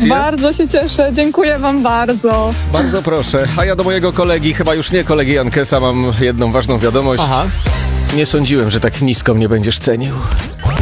Gratulacje. Bardzo się cieszę, dziękuję wam bardzo. Bardzo proszę. A ja do mojego kolegi, chyba już nie kolegi Jankesa, mam jedną ważną wiadomość. Aha. Nie sądziłem, że tak nisko mnie będziesz cenił.